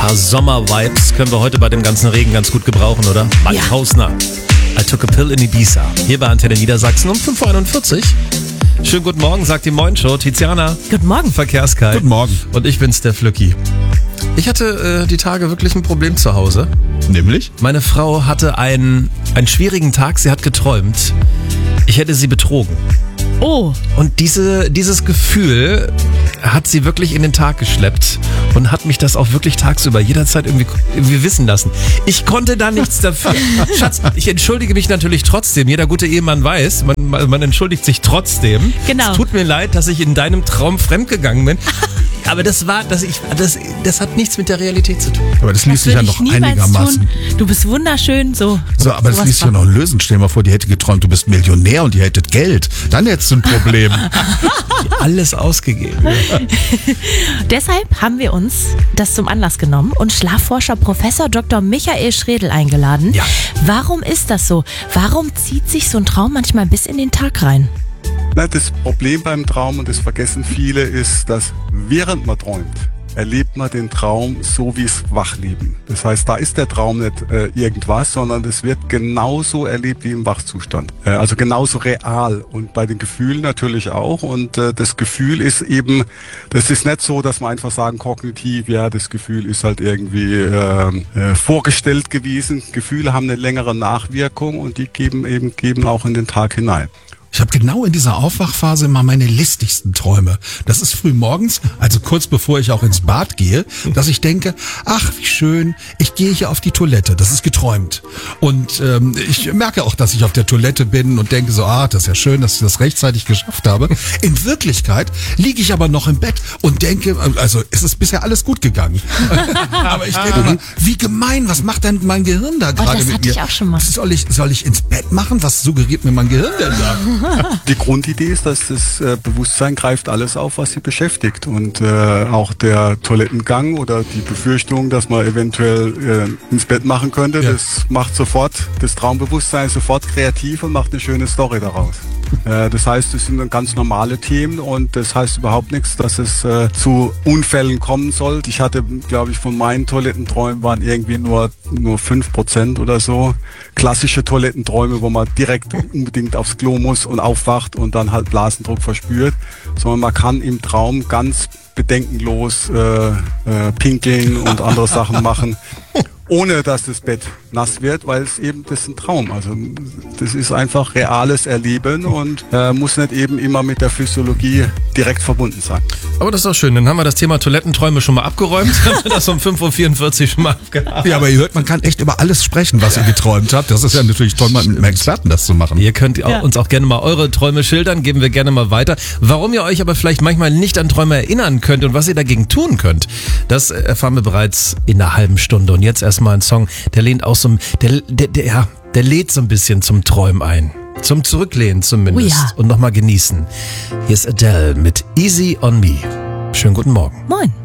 paar Sommer-Vibes können wir heute bei dem ganzen Regen ganz gut gebrauchen, oder? Mike Hausner. I took a pill in Ibiza. Hier bei Antenne Niedersachsen um 5.41 Uhr. Schönen guten Morgen, sagt die Moin-Show. Tiziana. Guten Morgen. Verkehrskai. Guten Morgen. Und ich bin's, der Flücki. Ich hatte die Tage wirklich ein Problem zu Hause. Nämlich? Meine Frau hatte einen schwierigen Tag. Sie hat geträumt, ich hätte sie betrogen. Oh. Und dieses Gefühl hat sie wirklich in den Tag geschleppt und hat mich das auch wirklich tagsüber jederzeit irgendwie wissen lassen. Ich konnte da nichts dafür. Schatz, ich entschuldige mich natürlich trotzdem. Jeder gute Ehemann weiß, man entschuldigt sich trotzdem. Genau. Es tut mir leid, dass ich in deinem Traum fremdgegangen bin. Aber das hat nichts mit der Realität zu tun. Aber das ließ sich ja noch einigermaßen. Tun. Du bist wunderschön, so. Aber das ließ sich ja noch lösen. Stell dir mal vor, die hätte geträumt, du bist Millionär und die hättet Geld. Dann hättest du ein Problem. Alles ausgegeben. Deshalb haben wir uns das zum Anlass genommen und Schlafforscher Professor Dr. Michael Schredl eingeladen. Ja. Warum ist das so? Warum zieht sich so ein Traum manchmal bis in den Tag rein? Das Problem beim Traum, und das vergessen viele, ist, dass während man träumt, erlebt man den Traum so wie es Wachleben. Das heißt, da ist der Traum nicht irgendwas, sondern das wird genauso erlebt wie im Wachzustand. Also genauso real und bei den Gefühlen natürlich auch. Und das Gefühl ist eben, das ist nicht so, dass man einfach sagen kognitiv, ja, das Gefühl ist halt irgendwie vorgestellt gewesen. Gefühle haben eine längere Nachwirkung und die geben auch in den Tag hinein. Ich habe genau in dieser Aufwachphase immer meine listigsten Träume. Das ist früh morgens, also kurz bevor ich auch ins Bad gehe, dass ich denke, ach wie schön, ich gehe hier auf die Toilette. Das ist geträumt. Und ich merke auch, dass ich auf der Toilette bin und denke so, das ist ja schön, dass ich das rechtzeitig geschafft habe. In Wirklichkeit liege ich aber noch im Bett und denke, also es ist bisher alles gut gegangen. Aber ich denke immer, wie gemein, was macht denn mein Gehirn da gerade das mit hatte mir? ich auch schon mal. Soll ich ins Bett machen? Was suggeriert mir mein Gehirn denn da? Die Grundidee ist, dass das Bewusstsein greift alles auf, was sie beschäftigt. Und auch der Toilettengang oder die Befürchtung, dass man eventuell ins Bett machen könnte, das macht sofort das Traumbewusstsein sofort kreativ und macht eine schöne Story daraus. Das heißt, es sind ganz normale Themen und das heißt überhaupt nichts, dass es zu Unfällen kommen soll. Ich hatte, glaube ich, von meinen Toilettenträumen waren irgendwie nur 5% oder so. Klassische Toilettenträume, wo man direkt unbedingt aufs Klo muss und aufwacht und dann halt Blasendruck verspürt. Sondern man kann im Traum ganz bedenkenlos pinkeln und andere Sachen machen. Ohne dass das Bett nass wird, weil das ist ein Traum. Also das ist einfach reales Erleben und muss nicht eben immer mit der Physiologie direkt verbunden sein. Aber das ist doch schön, dann haben wir das Thema Toilettenträume schon mal abgeräumt. Haben wir das um 5.44 Uhr schon mal abgehakt. Ja, aber ihr hört, man kann echt über alles sprechen, was ihr geträumt habt. Das ist ja natürlich toll, mal mit einem Experten das zu machen. Ihr könnt uns auch gerne mal eure Träume schildern, geben wir gerne mal weiter. Warum ihr euch aber vielleicht manchmal nicht an Träume erinnern könnt und was ihr dagegen tun könnt, das erfahren wir bereits in einer halben Stunde. Und jetzt erstmal ein Song, der lädt so ein bisschen zum Träumen ein. Zum Zurücklehnen zumindest. Oh ja. Und nochmal genießen. Hier ist Adele mit Easy on Me. Schönen guten Morgen. Moin.